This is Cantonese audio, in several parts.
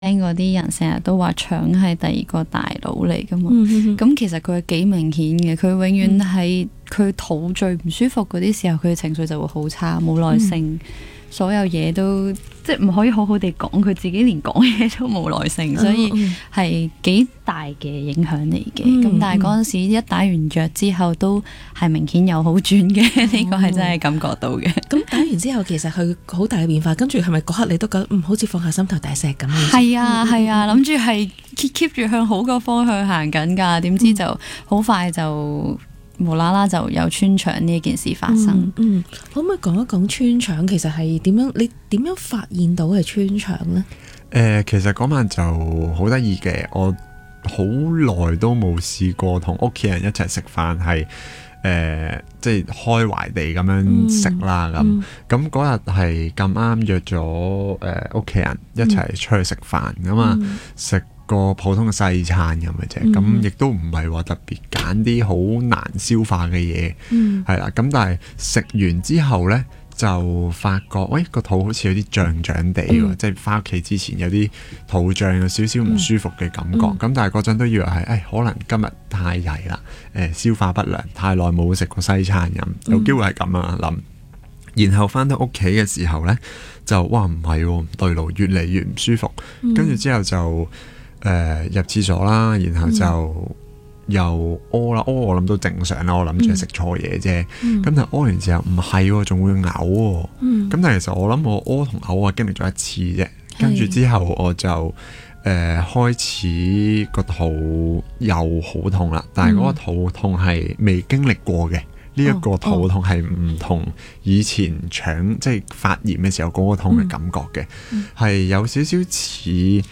聽嗰啲人成日都話腸係第二個大腦嚟噶嘛，咁其實佢係幾明顯嘅，佢永遠係佢肚最唔舒服嗰啲時候，佢嘅情緒就會好差，冇耐性，所有嘢都即係唔可以好好地講，佢自己連講嘢都冇耐性，所以係幾大嘅影響嚟嘅。咁但係嗰陣時一打完藥之後，都係明顯有好轉嘅，呢個係真係感覺到嘅。 咁打完之後，其實佢好大嘅變化，跟住係咪嗰刻你都覺得好似放下心頭大石咁？ 係啊係啊，諗住係 keep 住向好個方向行緊㗎，點知就好快就無啦啦就有穿腸呢件事發生。 可唔可以講一講穿腸其實係點樣？你點樣發現到係穿腸呢？ 其實嗰晚就好得意嘅，我好耐都冇試過同屋企人一齊食飯，係即係開懷地咁樣食啦。咁嗰日係咁啱約咗屋企人一齊出去食飯咁啊，食個普通嘅西餐咁嘅啫。咁亦都唔係話特別揀啲好難消化嘅嘢，係啦。咁但係食完之後呢，就發覺喂個肚好似有啲脹脹地喎，即係翻屋企之前有啲肚脹，有少少唔舒服嘅感覺。咁但係嗰陣都以為係可能今日太曳啦，消化不良，太耐冇食過西餐咁，有機會係咁樣諗。然後翻到屋企嘅時候呢，就哇唔係喎，唔對路，越嚟越唔舒服。跟住之後就入廁所啦，然後就又屙啦，我諗都正常啦，我諗住係食錯嘢啫。咁但係屙完之後唔係喎，仲會嘔喎。咁但係其實我諗我屙同嘔啊經歷咗一次啫，跟住之後我就開始個肚又好痛啦，但係嗰個肚痛係未經歷過嘅。呢一個肚痛係唔同以前腸即係發炎嘅時候嗰個痛嘅感覺嘅，係有少少似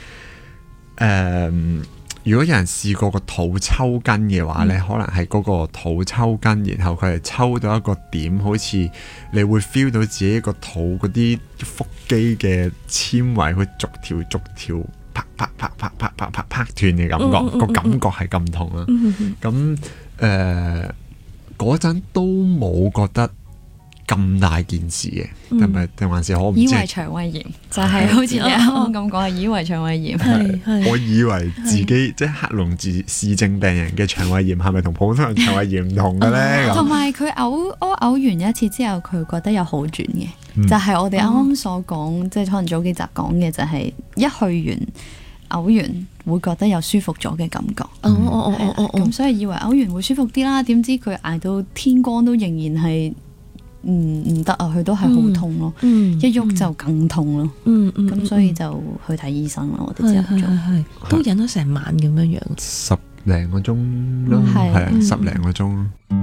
如果有人試過個肚抽筋嘅話呢，可能係嗰個肚抽筋，然後佢係抽到一個點，好似你會 feel 到自己個肚嗰啲腹肌嘅纖維，佢逐條啪啪啪啪啪啪啪啪斷嘅感覺，個感覺係咁痛啊！咁嗰陣都冇覺得咁大件事嘅，定還是我唔知。 以為腸胃炎就係好似你啱啱咁講，係以為腸胃炎。 我以為自己即係克隆氏症病人嘅腸胃炎係咪同普通人腸胃炎唔同嘅咧？ 同埋佢嘔完一次之後，佢覺得有好轉嘅，就係我哋啱啱所講，即係可能早幾集講嘅，就係一去完嘔完會覺得有舒服咗嘅感覺。咁所以以為嘔完會舒服啲啦，點知佢捱到天光都仍然係唔得啊！佢都係好痛咯，一喐就更痛咯。咁所以就去睇醫生啦。我哋之後都忍咗成晚咁樣樣， 10零個鐘咯，係啊，10零個鐘。